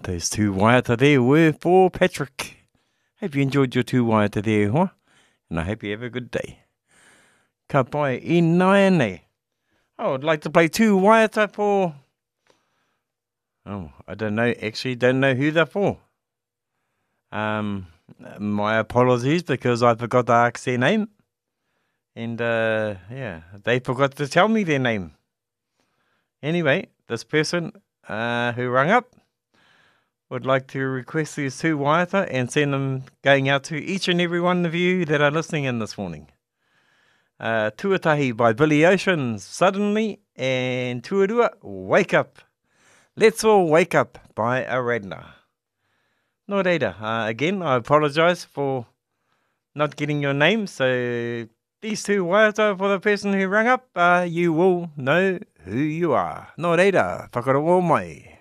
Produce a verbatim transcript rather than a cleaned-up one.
Those two waiata there were for Patrick. Hope you enjoyed your two waiata there, huh? And I hope you have a good day. Ka pai I nāianei. I would like to play two waiata for... Oh, I don't know. Actually, don't know who they're for. Um, my apologies because I forgot to ask their name. And, uh, yeah, they forgot to tell me their name. Anyway, this person uh, who rang up would like to request these two waiata and send them going out to each and every one of you that are listening in this morning. Uh, Tuatahi by Billy Ocean, Suddenly, and Tuarua, Wake Up. Let's All Wake Up by Aradna. No reira. Uh, again, I apologise for not getting your name, so these two waiata for the person who rang up, uh, you will know who you are. No reira, whakarongo mai.